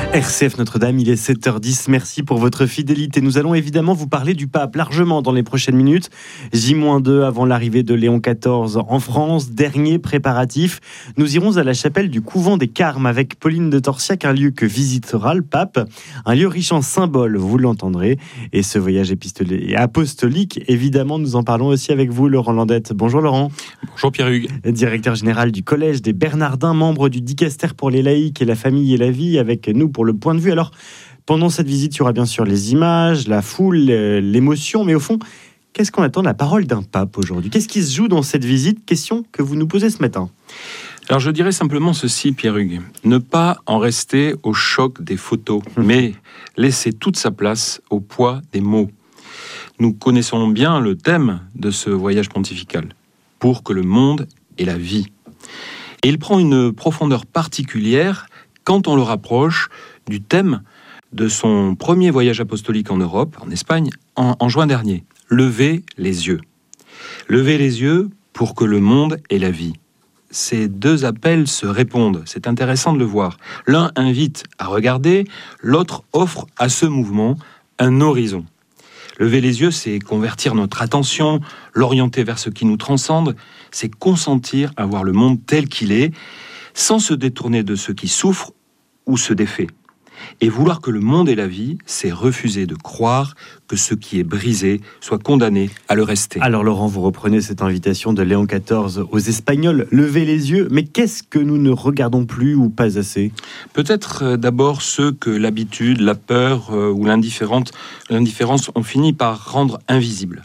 RCF Notre-Dame, il est 7h10. Merci pour votre fidélité. Nous allons évidemment vous parler du pape largement dans les prochaines minutes. J-2 avant l'arrivée de Léon XIV en France. Dernier préparatif. Nous irons à la chapelle du couvent des Carmes avec Pauline de Torsiac, un lieu que visitera le pape. Un lieu riche en symboles, vous l'entendrez. Et ce voyage apostolique, évidemment, nous en parlons aussi avec vous, Laurent Landette. Bonjour Laurent. Bonjour Pierre-Hugues. Directeur général du Collège des Bernardins, membre du Dicaster pour les laïcs et la famille et la vie, avec nous pour le point de vue. Alors, pendant cette visite, il y aura bien sûr les images, la foule, l'émotion, mais au fond, qu'est-ce qu'on attend de la parole d'un pape aujourd'hui ? Qu'est-ce qui se joue dans cette visite ? Question que vous nous posez ce matin. Alors, je dirais simplement ceci, Pierre-Hugues. Ne pas en rester au choc des photos, mais laisser toute sa place au poids des mots. Nous connaissons bien le thème de ce voyage pontifical, pour que le monde ait la vie. Et il prend une profondeur particulière quand on le rapproche du thème de son premier voyage apostolique en Europe, en Espagne, en juin dernier. Levez les yeux. Levez les yeux pour que le monde ait la vie. Ces deux appels se répondent, c'est intéressant de le voir. L'un invite à regarder, l'autre offre à ce mouvement un horizon. Lever les yeux, c'est convertir notre attention, l'orienter vers ce qui nous transcende, c'est consentir à voir le monde tel qu'il est, sans se détourner de ce qui souffre ou se défait. Et vouloir que le monde ait la vie, c'est refuser de croire que ce qui est brisé soit condamné à le rester. Alors Laurent, vous reprenez cette invitation de Léon XIV aux Espagnols, levez les yeux, mais qu'est-ce que nous ne regardons plus ou pas assez ? Peut-être d'abord ceux que l'habitude, la peur ou l'indifférence ont fini par rendre invisibles.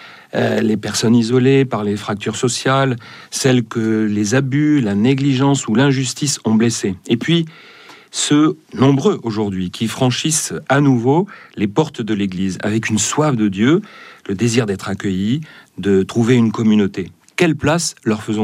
Les personnes isolées par les fractures sociales, celles que les abus, la négligence ou l'injustice ont blessées. Et puis, ceux nombreux aujourd'hui qui franchissent à nouveau les portes de l'Église avec une soif de Dieu, le désir d'être accueillis, de trouver une communauté. Quelle place leur faisons-nous ?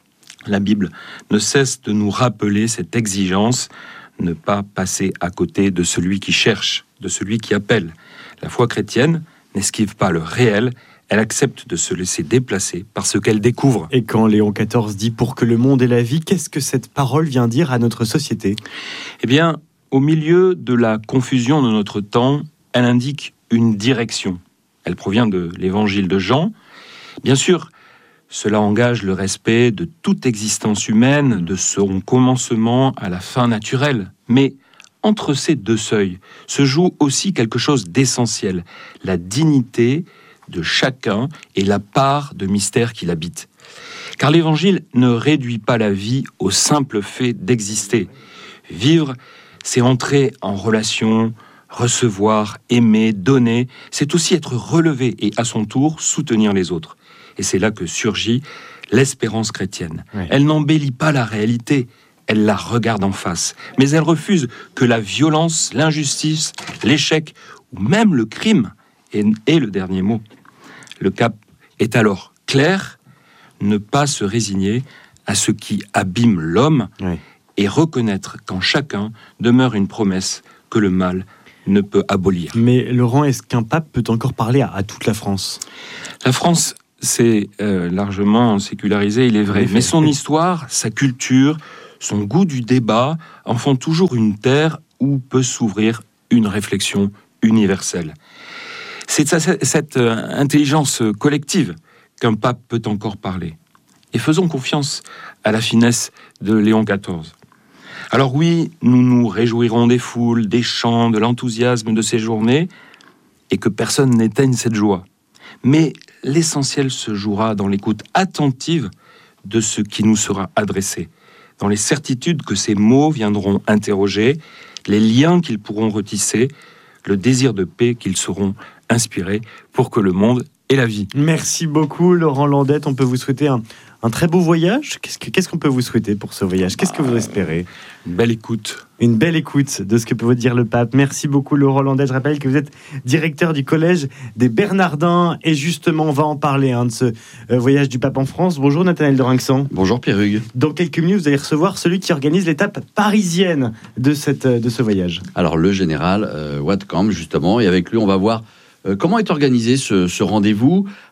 La Bible ne cesse de nous rappeler cette exigence, ne pas passer à côté de celui qui cherche, de celui qui appelle. La foi chrétienne n'esquive pas le réel, elle accepte de se laisser déplacer par ce qu'elle découvre. Et quand Léon XIV dit « pour que le monde ait la vie », qu'est-ce que cette parole vient dire à notre société ? Eh bien, au milieu de la confusion de notre temps, elle indique une direction. Elle provient de l'évangile de Jean. Bien sûr, cela engage le respect de toute existence humaine, de son commencement à la fin naturelle. Mais entre ces deux seuils se joue aussi quelque chose d'essentiel, la dignité de chacun et la part de mystère qu'il habite. Car l'Évangile ne réduit pas la vie au simple fait d'exister. Vivre, c'est entrer en relation, recevoir, aimer, donner. C'est aussi être relevé et à son tour soutenir les autres. Et c'est là que surgit l'espérance chrétienne. Oui. Elle n'embellit pas la réalité, elle la regarde en face. Mais elle refuse que la violence, l'injustice, l'échec ou même le crime ait le dernier mot. Le cap est alors clair, ne pas se résigner à ce qui abîme l'homme, oui, et reconnaître qu'en chacun demeure une promesse que le mal ne peut abolir. Mais Laurent, est-ce qu'un pape peut encore parler à toute la France ? La France, c'est largement sécularisé, il est vrai. Mais son histoire, sa culture, son goût du débat en font toujours une terre où peut s'ouvrir une réflexion universelle. C'est cette intelligence collective qu'un pape peut encore parler. Et faisons confiance à la finesse de Léon XIV. Alors oui, nous nous réjouirons des foules, des chants, de l'enthousiasme de ces journées, et que personne n'éteigne cette joie. Mais l'essentiel se jouera dans l'écoute attentive de ce qui nous sera adressé, dans les certitudes que ces mots viendront interroger, les liens qu'ils pourront retisser, le désir de paix qu'ils seront inspirés pour que le monde ait la vie. Merci beaucoup Laurent Landette, on peut vous souhaiter un très beau voyage. Qu'est-ce qu'on peut vous souhaiter pour ce voyage ? Qu'est-ce que vous espérez ? Une belle écoute. Une belle écoute de ce que peut vous dire le pape. Merci beaucoup Laurent Landette. Je rappelle que vous êtes directeur du Collège des Bernardins. Et justement, on va en parler de ce voyage du pape en France. Bonjour Nathanaël de Rinxan. Bonjour Pierre-Hugues. Dans quelques minutes, vous allez recevoir celui qui organise l'étape parisienne de ce voyage. Alors le général Watkamp, justement. Et avec lui, on va voir comment est organisé ce rendez-vous.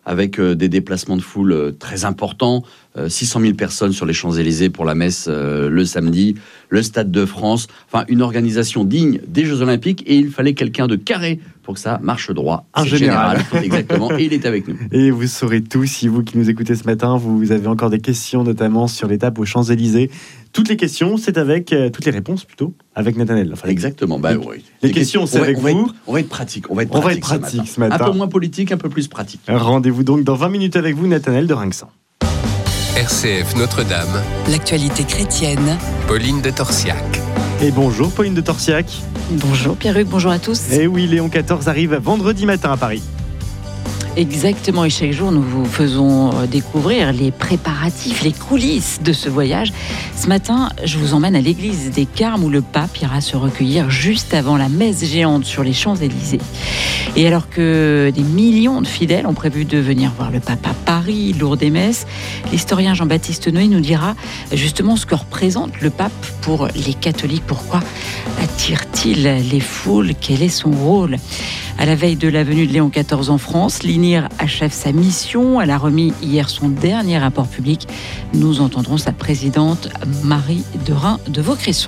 avec des déplacements de foule très importants. 600 000 personnes sur les Champs-Élysées pour la messe le samedi, le Stade de France. Enfin, une organisation digne des Jeux Olympiques, et il fallait quelqu'un de carré pour que ça marche droit. Un général. Exactement, et il est avec nous. Et vous saurez tout, si vous qui nous écoutez ce matin, vous avez encore des questions, notamment sur l'étape aux Champs-Élysées. Toutes les questions, c'est avec, toutes les réponses plutôt, avec Nathanaël. Enfin, exactement, oui. Les questions, c'est avec vous. On va être pratique, On va être pratique ce matin. Un peu moins politique, un peu plus pratique. Rendez-vous donc dans 20 minutes avec vous, Nathanaël de Rinxan. RCF Notre-Dame. L'actualité chrétienne. Pauline de Torsiac. Et bonjour Pauline de Torsiac. Bonjour Pierre-Hugues, bonjour à tous. Et oui, Léon XIV arrive vendredi matin à Paris. Exactement, et chaque jour nous vous faisons découvrir les préparatifs, les coulisses de ce voyage. Ce matin, je vous emmène à l'église des Carmes où le pape ira se recueillir juste avant la messe géante sur les Champs-Élysées. Et alors que des millions de fidèles ont prévu de venir voir le pape à Paris, lourd des messes, l'historien Jean-Baptiste Noé nous dira justement ce que représente le pape pour les catholiques. Pourquoi attire-t-il les foules? Quel est son rôle? À la veille de la venue de Léon XIV en France, l'INIR achève sa mission. Elle a remis hier son dernier rapport public. Nous entendrons sa présidente Marie Derain de Vaucresson.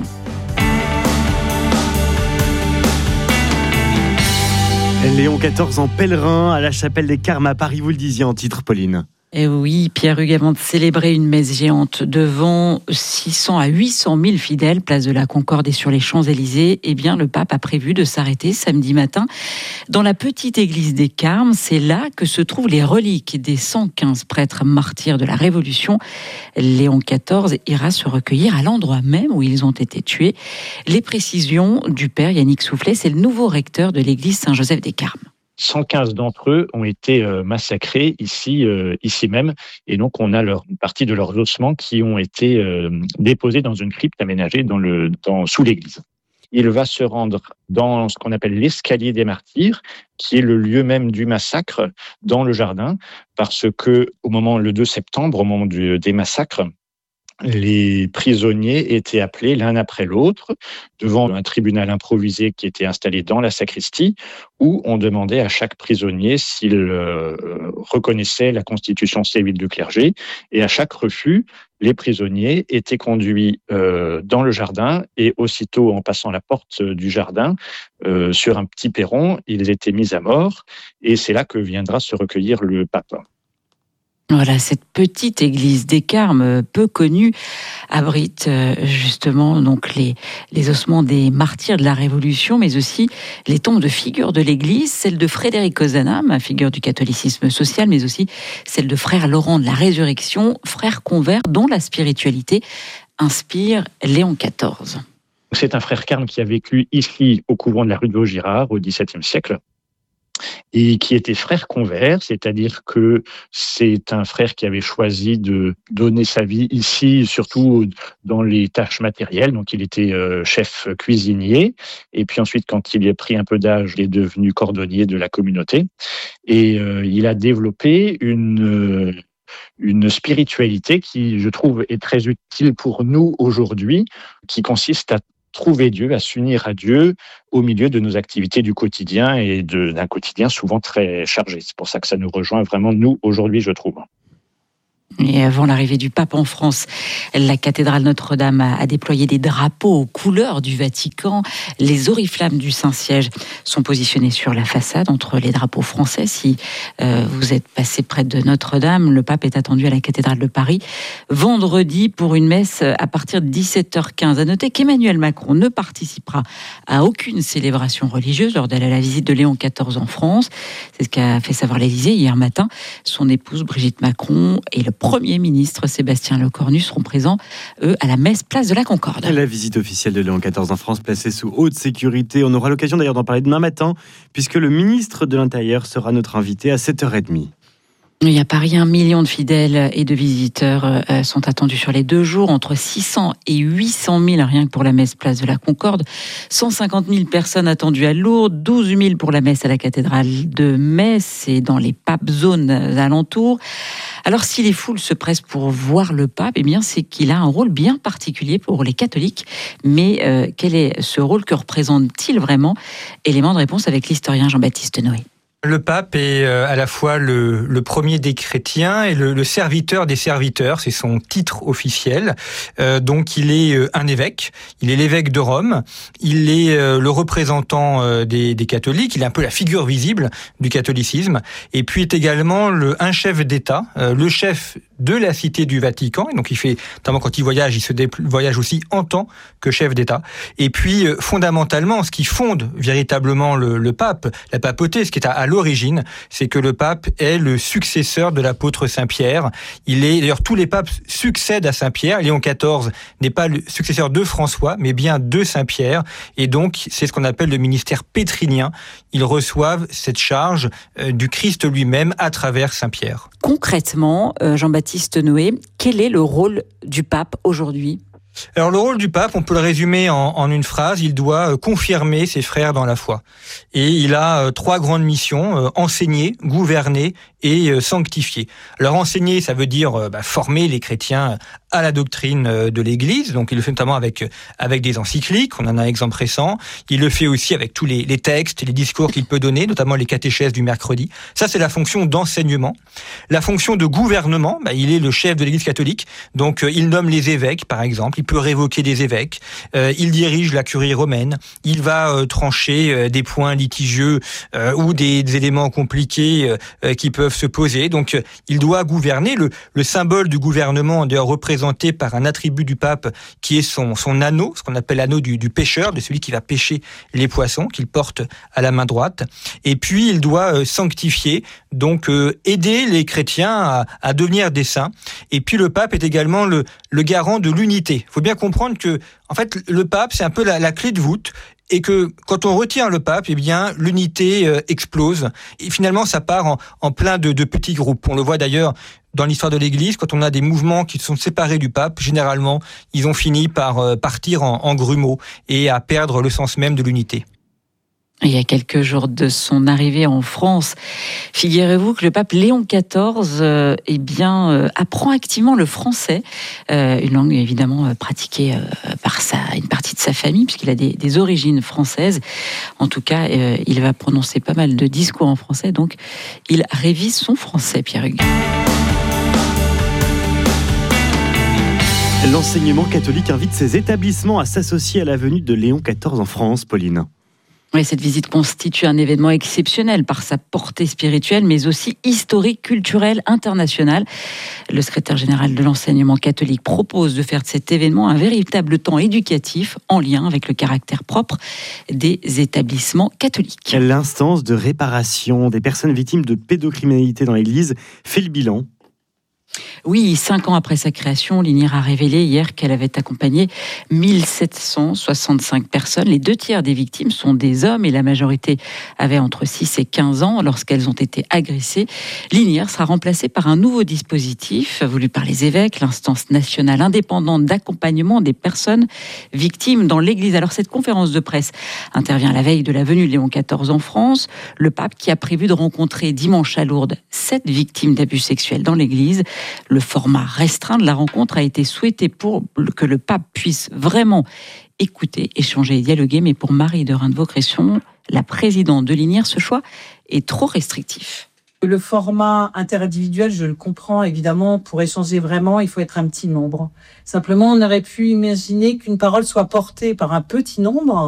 Léon XIV en pèlerin à la chapelle des Carmes à Paris, vous le disiez en titre, Pauline. Et oui, Pierre-Hugues, avant de célébrer une messe géante devant 600 à 800 000 fidèles, place de la Concorde et sur les Champs-Élysées, eh bien, le pape a prévu de s'arrêter samedi matin dans la petite église des Carmes. C'est là que se trouvent les reliques des 115 prêtres martyrs de la Révolution. Léon XIV ira se recueillir à l'endroit même où ils ont été tués. Les précisions du père Yannick Soufflet, c'est le nouveau recteur de l'église Saint-Joseph des Carmes. 115 d'entre eux ont été massacrés ici même, et donc on a une partie de leurs ossements qui ont été déposés dans une crypte aménagée sous l'église. Il va se rendre dans ce qu'on appelle l'escalier des martyrs, qui est le lieu même du massacre, dans le jardin, parce que le 2 septembre, au moment des massacres, les prisonniers étaient appelés l'un après l'autre devant un tribunal improvisé qui était installé dans la sacristie, où on demandait à chaque prisonnier s'il reconnaissait la constitution civile du clergé, et à chaque refus, les prisonniers étaient conduits dans le jardin, et aussitôt en passant la porte du jardin, sur un petit perron, ils étaient mis à mort, et c'est là que viendra se recueillir le pape. Voilà, cette petite église des Carmes, peu connue, abrite justement donc les ossements des martyrs de la Révolution, mais aussi les tombes de figures de l'église, celle de Frédéric Ozanam, figure du catholicisme social, mais aussi celle de frère Laurent de la Résurrection, frère convert dont la spiritualité inspire Léon XIV. C'est un frère carme qui a vécu ici au couvent de la rue de Vaugirard au XVIIe siècle, et qui était frère convert, c'est-à-dire que c'est un frère qui avait choisi de donner sa vie ici, surtout dans les tâches matérielles. Donc il était chef cuisinier, et puis ensuite, quand il a pris un peu d'âge, il est devenu cordonnier de la communauté, et il a développé une spiritualité qui, je trouve, est très utile pour nous aujourd'hui, qui consiste à trouver Dieu, à s'unir à Dieu au milieu de nos activités du quotidien et d'un quotidien souvent très chargé. C'est pour ça que ça nous rejoint vraiment, nous, aujourd'hui, je trouve. Et avant l'arrivée du pape en France, la cathédrale Notre-Dame a déployé des drapeaux aux couleurs du Vatican. Les oriflammes du Saint-Siège sont positionnés sur la façade entre les drapeaux français. Si vous êtes passé près de Notre-Dame, le pape est attendu à la cathédrale de Paris vendredi pour une messe à partir de 17h15. À noter qu'Emmanuel Macron ne participera à aucune célébration religieuse lors de la visite de Léon XIV en France. C'est ce qu'a fait savoir l'Élysée hier matin. Son épouse Brigitte Macron et le Premier ministre Sébastien Lecornu seront présents, eux, à la messe place de la Concorde. La visite officielle de Léon XIV en France, placée sous haute sécurité. On aura l'occasion d'ailleurs d'en parler demain matin, puisque le ministre de l'Intérieur sera notre invité à 7h30. Et à Paris, 1 million de fidèles et de visiteurs sont attendus sur les 2 jours, entre 600 et 800 000 rien que pour la messe place de la Concorde, 150 000 personnes attendues à Lourdes, 12 000 pour la messe à la cathédrale de Metz et dans les papes zones alentours. Alors si les foules se pressent pour voir le pape, eh bien c'est qu'il a un rôle bien particulier pour les catholiques. Mais quel est ce rôle? Que représente-t-il vraiment? Élément de réponse avec l'historien Jean-Baptiste Noé. Le pape est à la fois le premier des chrétiens et le serviteur des serviteurs, c'est son titre officiel. Donc il est un évêque, il est l'évêque de Rome, il est le représentant des catholiques, il est un peu la figure visible du catholicisme, et puis est également un chef d'État, le chef de la Cité du Vatican, et donc il fait, notamment quand il voyage, voyage aussi en tant que chef d'État. Et puis fondamentalement, ce qui fonde véritablement le pape, la papauté, ce qui est à l'origine, c'est que le pape est le successeur de l'apôtre Saint-Pierre. D'ailleurs, tous les papes succèdent à Saint-Pierre. Léon XIV n'est pas le successeur de François, mais bien de Saint-Pierre. Et donc, c'est ce qu'on appelle le ministère pétrinien. Ils reçoivent cette charge du Christ lui-même à travers Saint-Pierre. Concrètement, Jean-Baptiste Noé, quel est le rôle du pape aujourd'hui ? Alors le rôle du pape, on peut le résumer en une phrase, il doit confirmer ses frères dans la foi. Et il a 3 grandes missions, enseigner, gouverner et sanctifier. Alors enseigner, ça veut dire former les chrétiens à la doctrine de l'Église, donc il le fait notamment avec des encycliques, on en a un exemple récent. Il le fait aussi avec tous les textes et les discours qu'il peut donner, notamment les catéchèses du mercredi. Ça, c'est la fonction d'enseignement. La fonction de gouvernement, il est le chef de l'Église catholique, donc il nomme les évêques, par exemple, il peut révoquer des évêques, il dirige la curie romaine, il va trancher des points litigieux ou des éléments compliqués qui peuvent se poser. Donc, il doit gouverner. Le symbole du gouvernement est d'ailleurs représenté par un attribut du pape qui est son anneau, ce qu'on appelle l'anneau du pêcheur, de celui qui va pêcher les poissons, qu'il porte à la main droite. Et puis, il doit sanctifier, donc aider les chrétiens à devenir des saints. Et puis, le pape est également le garant de l'unité. Il faut bien comprendre que, en fait, le pape, c'est un peu la clé de voûte. Et que quand on retient le pape, l'unité explose. Et finalement, ça part en plein de petits groupes. On le voit d'ailleurs dans l'histoire de l'Église, quand on a des mouvements qui sont séparés du pape, généralement, ils ont fini par partir en grumeaux et à perdre le sens même de l'unité. Il y a quelques jours de son arrivée en France, figurez-vous que le pape Léon XIV apprend activement le français, une langue évidemment pratiquée par une partie de sa famille, puisqu'il a des origines françaises. En tout cas, il va prononcer pas mal de discours en français, donc il révise son français, Pierre-Hugues. L'enseignement catholique invite ses établissements à s'associer à la venue de Léon XIV en France, Pauline. Oui, cette visite constitue un événement exceptionnel par sa portée spirituelle, mais aussi historique, culturelle, internationale. Le secrétaire général de l'enseignement catholique propose de faire de cet événement un véritable temps éducatif en lien avec le caractère propre des établissements catholiques. L'instance de réparation des personnes victimes de pédocriminalité dans l'Église fait le bilan. Oui, 5 ans après sa création, l'INIR a révélé hier qu'elle avait accompagné 1765 personnes. Les 2 tiers des victimes sont des hommes et la majorité avait entre 6 et 15 ans lorsqu'elles ont été agressées. L'INIR sera remplacée par un nouveau dispositif voulu par les évêques, l'instance nationale indépendante d'accompagnement des personnes victimes dans l'Église. Alors cette conférence de presse intervient à la veille de la venue de Léon XIV en France. Le pape qui a prévu de rencontrer dimanche à Lourdes 7 victimes d'abus sexuels dans l'Église. Le format restreint de la rencontre a été souhaité pour que le pape puisse vraiment écouter, échanger et dialoguer. Mais pour Marie de Reineveau-Cresson, la présidente de l'INIR, ce choix est trop restrictif. Le format interindividuel, je le comprends évidemment, pour échanger vraiment, il faut être un petit nombre. Simplement, on aurait pu imaginer qu'une parole soit portée par un petit nombre